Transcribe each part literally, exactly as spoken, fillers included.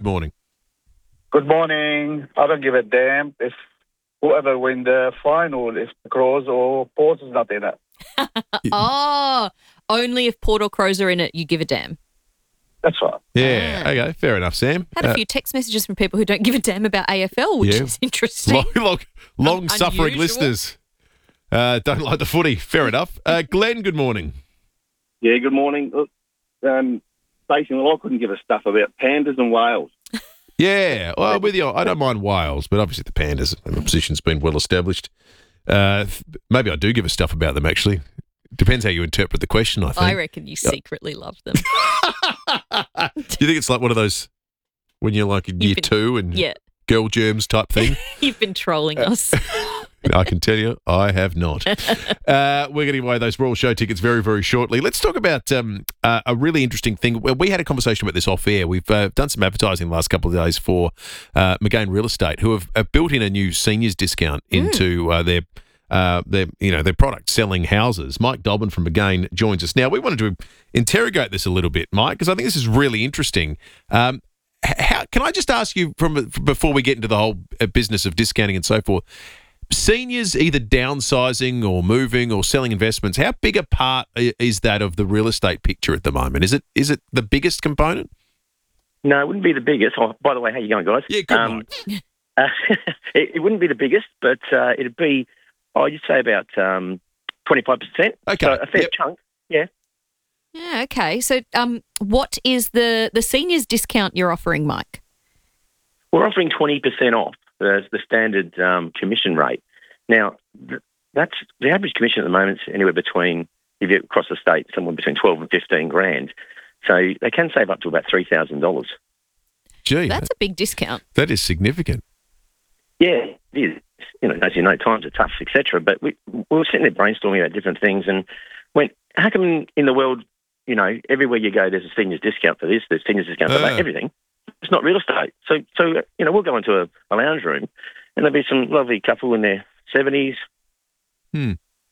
morning. Good morning. I don't give a damn if whoever win the final, if Crows or Port is not in it. Oh, only if Port or Crows are in it, you give a damn. That's right. Yeah, Ah. okay, fair enough, Sam. Had a Uh, few text messages from people who don't give a damn about A F L, which Yeah. is interesting. long, long, long-suffering Unusual. listeners uh, don't like the footy. Fair enough. Uh, Glenn, good morning. Yeah, good morning. Look, um, basically, well, I couldn't give a stuff about pandas and whales. Yeah, well, with you, I don't mind Wales, but obviously the Pandas, the position's been well established. Uh, maybe I do give a stuff about them, actually. Depends how you interpret the question, I think. I reckon you secretly love them. Do you think it's like one of those when you're like in year been- two and Yeah, girl germs type thing? you've been trolling us. I can tell you, I have not. Uh, we're going to give away those Royal Show tickets very, very shortly. Let's talk about um, uh, a really interesting thing. We we had a conversation about this off air. We've uh, done some advertising the last couple of days for uh, McGain Real Estate, who have uh, built in a new seniors discount into uh, their uh, their you know their product selling houses. Mike Dobbin from McGain joins us now. We wanted to interrogate this a little bit, Mike, because I think this is really interesting. Um, how, can I just ask you from before we get into the whole uh, business of discounting and so forth? Seniors either downsizing or moving or selling investments, how big a part i- is that of the real estate picture at the moment? Is it is it the biggest component? No, it wouldn't be the biggest. Oh, by the way, how you going, guys? Yeah, good, Um, uh, it, it wouldn't be the biggest, but uh, it'd be, I'd say about um, twenty-five percent. Okay. So a fair Yep. chunk, yeah. Yeah, okay. So um, what is the, the seniors discount you're offering, Mike? We're offering twenty percent off the, the standard um, commission rate. Now, th- that's the average commission at the moment is anywhere between, if you across the state, somewhere between twelve and fifteen grand. So they can save up to about three thousand dollars. Gee, That's a big discount. that is significant. Yeah, it is. You know, as you know, times are tough, et cetera. But we, we were sitting there brainstorming about different things and went, how come in the world, you know, everywhere you go, there's a seniors discount for this, there's seniors discount for Uh. that, everything. It's not real estate. So, so you know, we'll go into a, a lounge room and there'll be some lovely couple in their seventies. Hmm.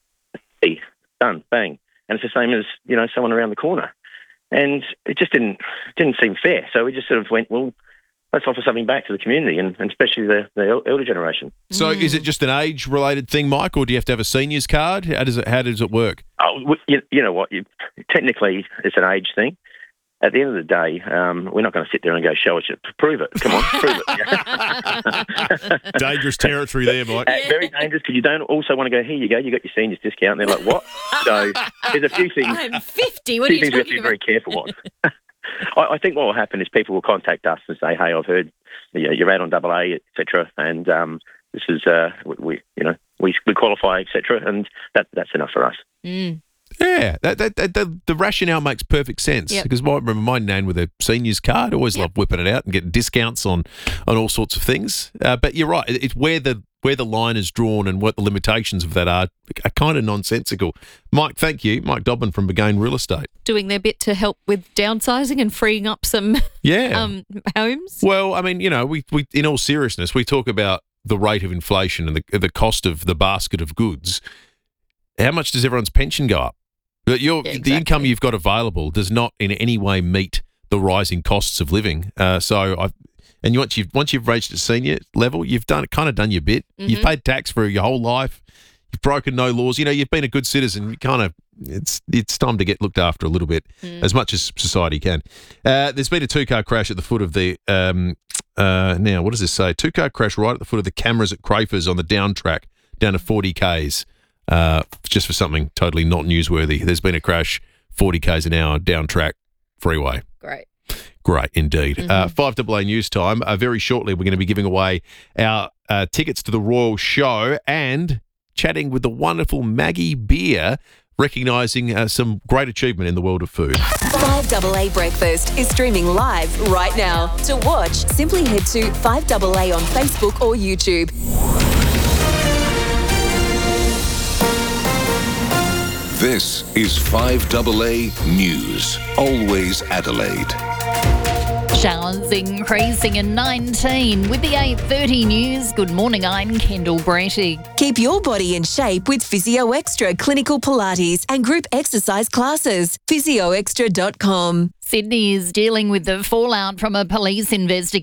Hey, done, bang. And it's the same as, you know, someone around the corner. And it just didn't didn't seem fair. So we just sort of went, well, let's offer something back to the community and, and especially the, the el- elder generation. So is it just an age-related thing, Mike, or do you have to have a seniors card? How does it How does it work? Oh, w- you, you know what? You, technically, it's an age thing. At the end of the day, um, we're not going to sit there and go, show us it. Prove it. Come on, prove it. Yeah. Dangerous territory there, Mike. Uh, very dangerous because you don't also want to go, here you go, you got your seniors discount. And they're like, what? So there's a few things, I'm fifty. What are few you things we have to talking be about? very careful on. I, I think what will happen is people will contact us and say, hey, I've heard you know, you're out on double A, et cetera. And um, this is, uh, we, we, you know, we, we qualify, et cetera. And that, that's enough for us. Mm. Yeah, that, that, that, the, the rationale makes perfect sense Yep. because I remember my nan with a seniors card. Always Yep. loved whipping it out and getting discounts on, on all sorts of things. Uh, but you're right; it- it's where the where the line is drawn and what the limitations of that are are kind of nonsensical. Mike, thank you, Mike Dobbin from McGain Real Estate. Doing their bit to help with downsizing and freeing up some Yeah. um, homes. Well, I mean, you know, we, we in all seriousness, we talk about the rate of inflation and the the cost of the basket of goods. How much does everyone's pension go up? That your Yeah, the income exactly. you've got available does not in any way meet the rising costs of living. Uh, so, I, and once you've once you've reached a senior level, you've done kind of done your bit. You've Mhm. paid tax for your whole life. You've broken no laws. You know, you've been a good citizen. You kind of it's it's time to get looked after a little bit, Mm. as much as society can. Uh, there's been a two car crash at the foot of the um, uh, now what does this say? Two car crash right at the foot of the cameras at Crafers on the down track down to forty k's. Uh, just for something totally not newsworthy. There's been a crash, forty k's an hour, down track, freeway. Great. Great indeed. Uh, five double A news time. Uh, very shortly, we're going to be giving away our uh, tickets to the Royal Show and chatting with the wonderful Maggie Beer, recognising uh, some great achievement in the world of food. five double A Breakfast is streaming live right now. To watch, simply head to five double A on Facebook or YouTube. This is five double A News. Always Adelaide. Showers increasing in nineteen with the eight thirty news. Good morning, I'm Kendall Brettig. Keep your body in shape with Physio Extra Clinical Pilates and group exercise classes. physio extra dot com. Sydney is dealing with the fallout from a police investigation.